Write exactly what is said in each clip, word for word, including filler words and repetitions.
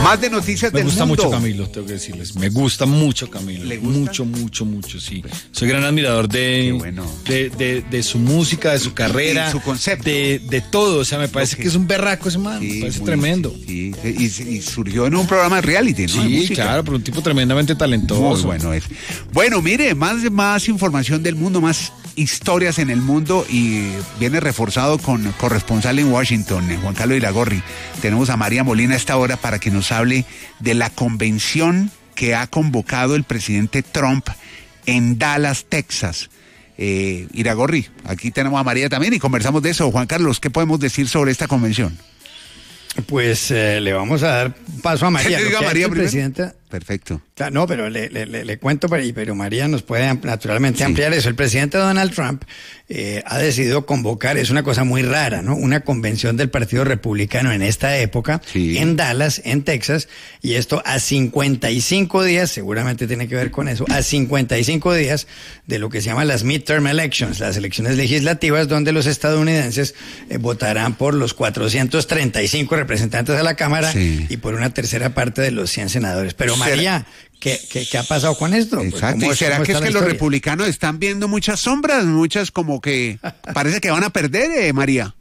Más de noticias Me del gusta mundo. mucho Camilo, tengo que decirles. Me gusta mucho Camilo. ¿Le gusta? Mucho, mucho, mucho, sí. Soy gran admirador de, Qué bueno. de, de, de su música, de su carrera. Y su concepto. De, de todo. O sea, me parece Okay. que es un berraco ese man. Sí, me parece muy- tremendo. Sí, sí, y, y surgió en un programa de reality, ¿no? De Sí, música. claro, pero un tipo tremendamente talentoso. Muy bueno es. Bueno, mire, más, más información del mundo, más historias en el mundo y viene reforzado con corresponsal en Washington, eh, Juan Carlos Iragorri. Tenemos a María Molina a esta hora para que nos hable de la convención que ha convocado el presidente Trump en Dallas, Texas. Eh, Iragorri, aquí tenemos a María también y conversamos de eso. Juan Carlos, ¿qué podemos decir sobre esta convención? Pues eh, le vamos a dar paso a María. ¿Qué Lo diga que ha María hecho el primero? presidente. Perfecto. Claro, no, pero le, le, le, le cuento, pero, pero María nos puede am- naturalmente ampliar eso. El presidente Donald Trump eh, ha decidido convocar, es una cosa muy rara, ¿no? Una convención del Partido Republicano en esta época, Sí. en Dallas, en Texas, y esto a cincuenta y cinco días, seguramente tiene que ver con eso, a cincuenta y cinco días de lo que se llama las midterm elections, las elecciones legislativas, donde los estadounidenses eh, votarán por los cuatrocientos treinta y cinco representantes de la Cámara Sí. y por una tercera parte de los cien senadores. Pero ¿Será- María, ¿qué, qué, qué ha pasado con esto? Pues, Exacto. ¿cómo ¿Y es- será cómo que es está que la los historia? republicanos están viendo muchas sombras, muchas como que parece que van a perder, eh, María?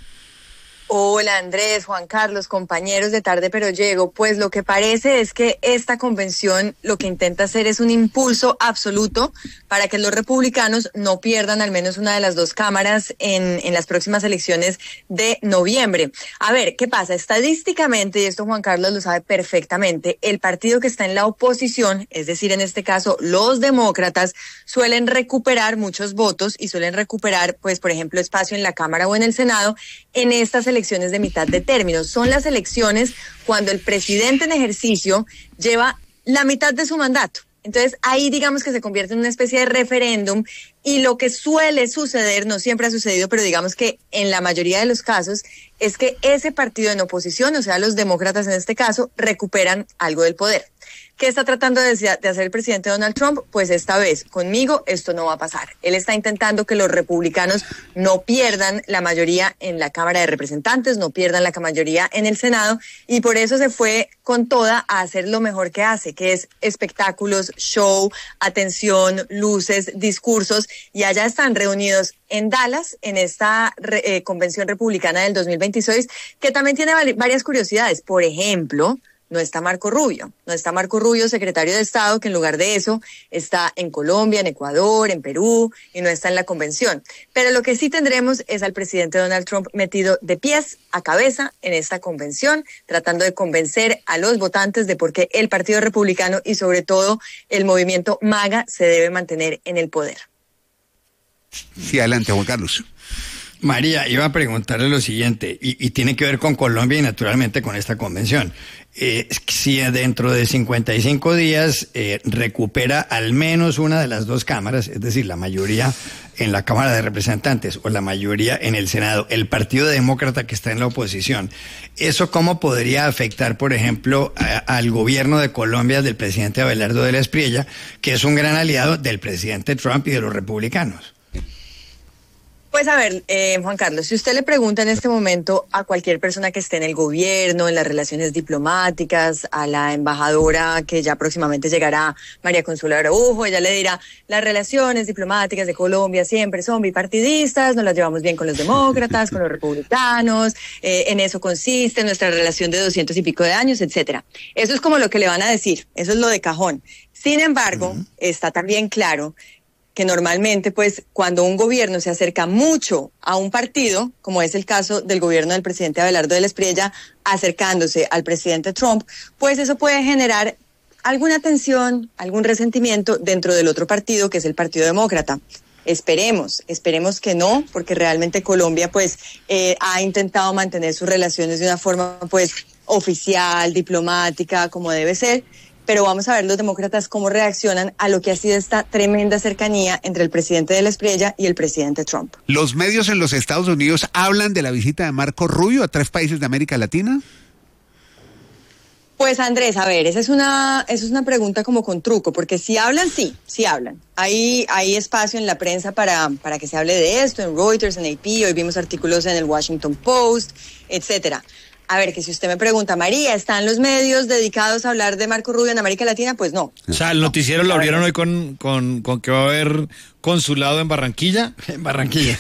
Hola Andrés, Juan Carlos, compañeros de Tarde Pero Llego. Pues lo que parece es que esta convención lo que intenta hacer es un impulso absoluto para que los republicanos no pierdan al menos una de las dos cámaras en, en las próximas elecciones de noviembre. A ver, ¿qué pasa? Estadísticamente, y esto Juan Carlos lo sabe perfectamente, el partido que está en la oposición, es decir, en este caso los demócratas, suelen recuperar muchos votos y suelen recuperar, pues, por ejemplo, espacio en la Cámara o en el Senado en estas elecciones de mitad de término. Son las elecciones cuando el presidente en ejercicio lleva la mitad de su mandato. Entonces ahí digamos que se convierte en una especie de referéndum y lo que suele suceder, no siempre ha sucedido, pero digamos que en la mayoría de los casos, es que ese partido en oposición, o sea, los demócratas en este caso, recuperan algo del poder. ¿Qué está tratando de, de hacer el presidente Donald Trump? Pues esta vez, conmigo, esto no va a pasar. Él está intentando que los republicanos no pierdan la mayoría en la Cámara de Representantes, no pierdan la mayoría en el Senado, y por eso se fue con toda a hacer lo mejor que hace, que es espectáculos, show, atención, luces, discursos, y allá están reunidos en Dallas, en esta eh, convención republicana del dos mil veintiséis, que también tiene varias curiosidades. Por ejemplo, no está Marco Rubio, no está Marco Rubio, secretario de Estado, que en lugar de eso está en Colombia, en Ecuador, en Perú, y no está en la convención. Pero lo que sí tendremos es al presidente Donald Trump metido de pies a cabeza en esta convención, tratando de convencer a los votantes de por qué el Partido Republicano y sobre todo el movimiento MAGA se debe mantener en el poder. Sí, adelante, Juan Carlos. María, iba a preguntarle lo siguiente, y, y tiene que ver con Colombia y naturalmente con esta convención. Eh, si dentro de cincuenta y cinco días eh, recupera al menos una de las dos cámaras, es decir, la mayoría en la Cámara de Representantes o la mayoría en el Senado, el Partido Demócrata que está en la oposición, ¿eso cómo podría afectar, por ejemplo, a, al gobierno de Colombia del presidente Abelardo de la Espriella, que es un gran aliado del presidente Trump y de los republicanos? Pues a ver, eh, Juan Carlos, si usted le pregunta en este momento a cualquier persona que esté en el gobierno, en las relaciones diplomáticas, a la embajadora que ya próximamente llegará, María Consuelo Araujo, ella le dirá, las relaciones diplomáticas de Colombia siempre son bipartidistas, nos las llevamos bien con los demócratas, con los republicanos, eh, en eso consiste nuestra relación de doscientos y pico de años, etcétera. Eso es como lo que le van a decir, eso es lo de cajón. Sin embargo, uh-huh. está también claro que normalmente, pues, cuando un gobierno se acerca mucho a un partido, como es el caso del gobierno del presidente Abelardo de la Espriella, acercándose al presidente Trump, pues eso puede generar alguna tensión, algún resentimiento dentro del otro partido, que es el Partido Demócrata. Esperemos, esperemos que no, porque realmente Colombia, pues, eh, ha intentado mantener sus relaciones de una forma, pues, oficial, diplomática, como debe ser. Pero vamos a ver los demócratas cómo reaccionan a lo que ha sido esta tremenda cercanía entre el presidente de la Espriella y el presidente Trump. ¿Los medios en los Estados Unidos hablan de la visita de Marco Rubio a tres países de América Latina? Pues Andrés, a ver, esa es una, esa es una pregunta como con truco, porque si hablan, sí, sí hablan. Hay, hay espacio en la prensa para, para que se hable de esto, en Reuters, en A P, hoy vimos artículos en el Washington Post, etcétera. A ver, que si usted me pregunta, María, ¿están los medios dedicados a hablar de Marco Rubio en América Latina? Pues no. O sea, el noticiero lo abrieron hoy con, con, con que va a haber consulado en Barranquilla. En Barranquilla.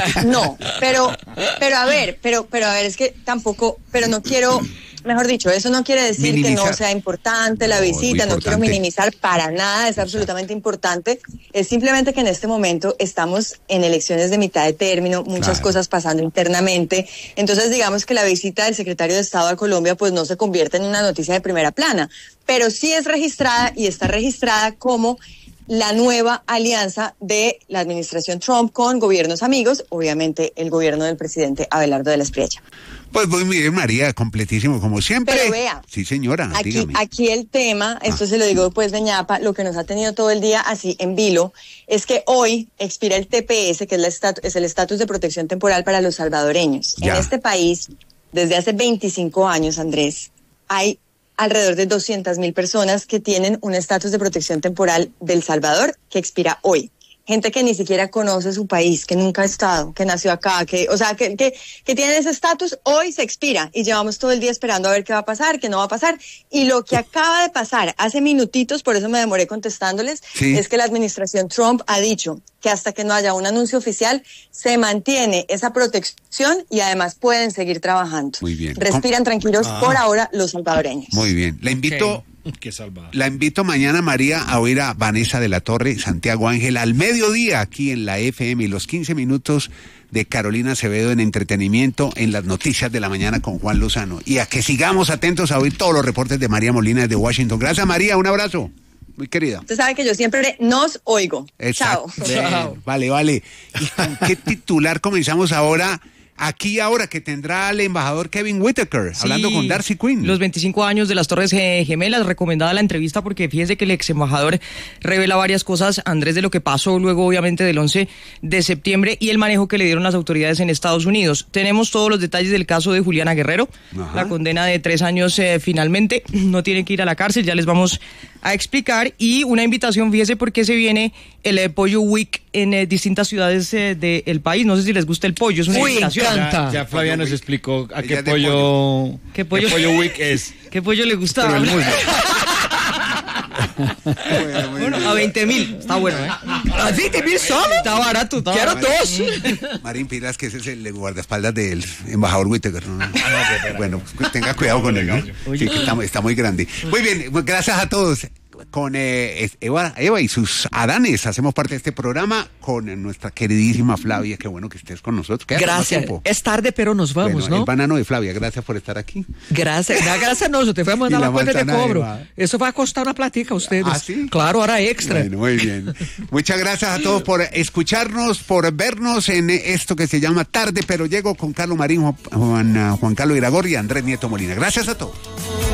No, pero, pero a ver, pero, pero a ver, es que tampoco, pero no quiero, mejor dicho, eso no quiere decir minimizar. Que no sea importante la No, visita, no quiero importante. minimizar para nada, es absolutamente importante. Es simplemente que en este momento estamos en elecciones de mitad de término, muchas Claro. cosas pasando internamente, entonces digamos que la visita del secretario de Estado a Colombia pues no se convierte en una noticia de primera plana, pero sí es registrada y está registrada como la nueva alianza de la administración Trump con gobiernos amigos, obviamente el gobierno del presidente Abelardo de la Espriella. Pues muy bien, María, completísimo, como siempre. Pero vea, sí, señora, Aquí, dígame. aquí el tema, esto Ah. se lo digo pues de ñapa, lo que nos ha tenido todo el día así en vilo, es que hoy expira el T P S, que es, la estatu- es el estatus de protección temporal para los salvadoreños. Ya. En este país, desde hace veinticinco años, Andrés, hay alrededor de doscientas mil personas que tienen un estatus de protección temporal del Salvador que expira hoy. Gente que ni siquiera conoce su país, que nunca ha estado, que nació acá, que, o sea, que, que, que tiene ese estatus, hoy se expira y llevamos todo el día esperando a ver qué va a pasar, qué no va a pasar. Y lo que acaba de pasar hace minutitos, por eso me demoré contestándoles, Sí. es que la administración Trump ha dicho que hasta que no haya un anuncio oficial, se mantiene esa protección y además pueden seguir trabajando. Muy bien. Respiran tranquilos Ah. por ahora los salvadoreños. Muy bien. La invito, Qué salvado. la invito mañana, María, a oír a Vanessa de la Torre, Santiago Ángel, al mediodía aquí en la F M y los quince minutos de Carolina Acevedo en entretenimiento en las noticias de la mañana con Juan Lozano. Y a que sigamos atentos a oír todos los reportes de María Molina desde Washington. Gracias, María. Un abrazo. Muy querida. Usted sabe que yo siempre nos oigo. Exacto. Chao. Bien, vale, vale. ¿Y con qué titular comenzamos ahora? Aquí y ahora que tendrá el embajador Kevin Whitaker, Sí, hablando con Darcy Quinn. Los veinticinco años de las Torres eh, Gemelas, recomendada la entrevista porque fíjese que el ex embajador revela varias cosas, Andrés, de lo que pasó luego obviamente del once de septiembre y el manejo que le dieron las autoridades en Estados Unidos. Tenemos todos los detalles del caso de Juliana Guerrero, Ajá. la condena de tres años eh, finalmente, no tiene que ir a la cárcel, ya les vamos a explicar, y una invitación, fíjese por qué se viene el eh, Pollo Week en eh, distintas ciudades eh, del país, no sé si les gusta el pollo, es una Uy, invitación. encanta. Ya, ya Flavia nos explicó a Ella qué es de pollo, ¿Qué pollo? week es. ¿Qué pollo le gusta? Pero el muslo. Bueno, muy Bueno, bien. a veinte mil, está bueno, ¿eh? ¿A veinte mil solo? Está barato, está Quiero barato. dos. Marín Pilas, que ese es el guardaespaldas del embajador Whitaker. ¿No? Bueno, pues, tenga cuidado con él, ¿no? Sí, que está, está muy grande. Muy bien, pues, gracias a todos. Con eh, Eva, Eva y sus Adanes hacemos parte de este programa con nuestra queridísima Flavia. Qué bueno que estés con nosotros. Quédate más Gracias. tiempo. Es tarde, pero nos vamos, Bueno, ¿no? El banano de Flavia, gracias por estar aquí. Gracias. Da gracias a nosotros. Te fue a mandar Y la la cuenta de manzana de cobro. Eva. Eso va a costar una platica a ustedes. ¿Ah, sí? Claro, ahora extra. Bueno, muy bien. Muchas gracias a todos por escucharnos, por vernos en esto que se llama Tarde, pero llego con Carlos Marín, Juan, Juan, Juan Carlos Iragorri y Andrés Nieto Molina. Gracias a todos.